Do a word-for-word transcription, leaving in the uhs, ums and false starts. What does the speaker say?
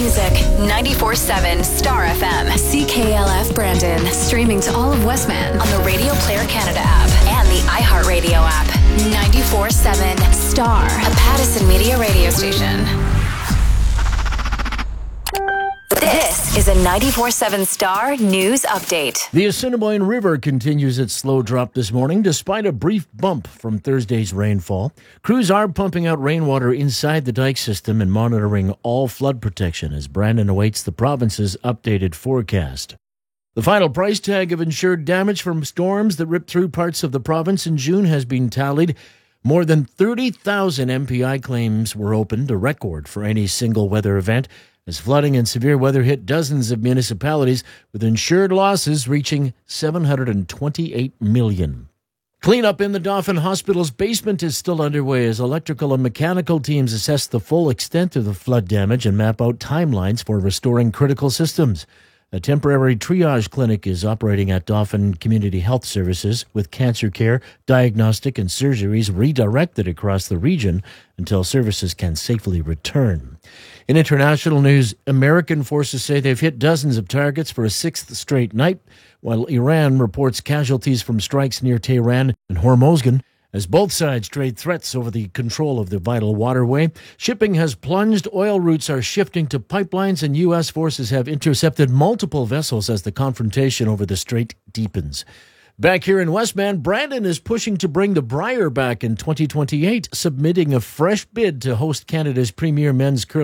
music. ninety-four seven Star F M. C K L F Brandon. Streaming to all of Westman on the Radio Player Canada app and the iHeartRadio app. ninety-four seven Star. A Pattison Media radio station. This is a ninety-four seven Star News Update. The Assiniboine River continues its slow drop this morning despite a brief bump from Thursday's rainfall. Crews are pumping out rainwater inside the dike system and monitoring all flood protection as Brandon awaits the province's updated forecast. The final price tag of insured damage from storms that ripped through parts of the province in June has been tallied. More than thirty thousand M P I claims were opened, a record for any single weather event, as flooding and severe weather hit dozens of municipalities, with insured losses reaching seven hundred twenty-eight million dollars. Cleanup in the Dauphin Hospital's basement is still underway as electrical and mechanical teams assess the full extent of the flood damage and map out timelines for restoring critical systems. A temporary triage clinic is operating at Dauphin Community Health Services, with cancer care, diagnostic, and surgeries redirected across the region until services can safely return. In international news, American forces say they've hit dozens of targets for a sixth straight night, while Iran reports casualties from strikes near Tehran and Hormozgan. As both sides trade threats over the control of the vital waterway, shipping has plunged, oil routes are shifting to pipelines, and U S forces have intercepted multiple vessels as the confrontation over the strait deepens. Back here in Westman, Brandon is pushing to bring the Brier back in twenty twenty-eight, submitting a fresh bid to host Canada's premier men's curling